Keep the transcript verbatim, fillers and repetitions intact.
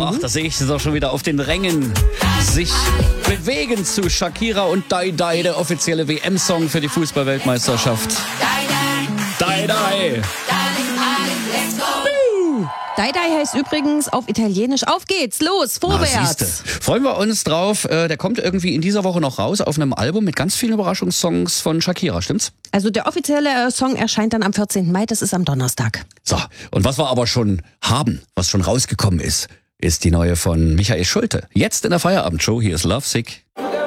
Ach, da sehe ich sie doch schon wieder auf den Rängen sich bewegen zu Shakira und Die Die, der offizielle W M-Song für die Fußball-Weltmeisterschaft. Die Die. Die Die heißt übrigens auf Italienisch auf geht's, los, vorwärts. Na, freuen wir uns drauf. Der kommt irgendwie in dieser Woche noch raus auf einem Album mit ganz vielen Überraschungssongs von Shakira, stimmt's? Also der offizielle Song erscheint dann am vierzehnten Mai, das ist am Donnerstag. So, und was wir aber schon haben, was schon rausgekommen ist, ist die neue von Michael Schulte. Jetzt in der Feierabendshow, hier ist Lovesick.